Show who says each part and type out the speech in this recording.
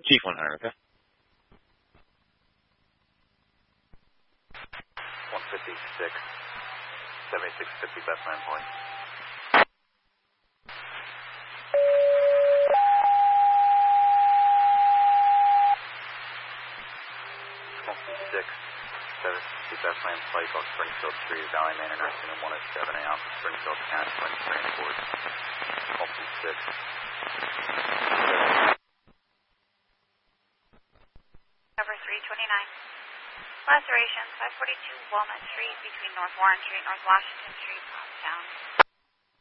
Speaker 1: Chief 100, okay?
Speaker 2: 156, 7650 best man point. 156, 760 best man flight on Springfield Street, Valley Manor, nursing home 1 at 7 a.m. Springfield County, Twin Transport. 156.
Speaker 3: Cover 329. Lacerations, 542 Walnut Street between North Warren Street and North Washington Street, Town.